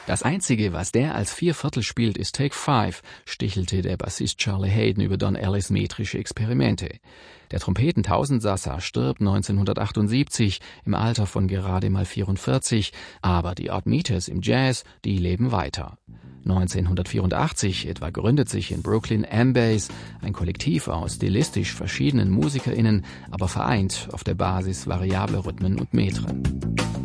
Das Einzige, was der als Vierviertel spielt, ist Take 5, stichelte der Bassist Charlie Haden über Don Ellis metrische Experimente. Der Trompeten-Tausendsassa stirbt 1978 im Alter von gerade mal 44, aber die Odd Meters im Jazz, die leben weiter. 1984 etwa gründet sich in Brooklyn M-Bass, ein Kollektiv aus stilistisch verschiedenen MusikerInnen, aber vereint auf der Basis variabler Rhythmen und Metren.